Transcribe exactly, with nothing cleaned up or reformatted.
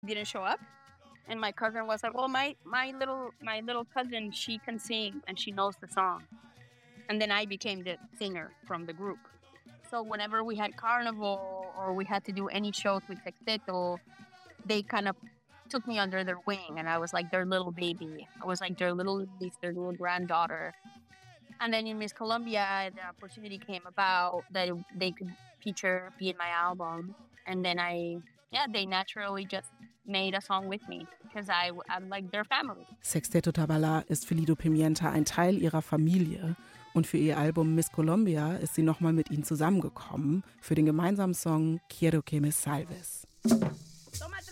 didn't show up. And my cousin was like, well, my, my little my little cousin, she can sing and she knows the song. And then I became the singer from the group. So whenever we had carnival or we had to do any shows with Sexteto, they kind of took me under their wing. And I was like their little baby. I was like their little niece, their little granddaughter. And then in Miss Colombia, the opportunity came about that it, they could feature, be in my album. And then I, yeah, they naturally just made a song with me because I, I'm like their family. Sexteto Tabalá ist für Lido Pimienta ein Teil ihrer Familie. Und für ihr Album Miss Colombia ist sie nochmal mit ihnen zusammengekommen für den gemeinsamen Song Quiero que me salves. Tómate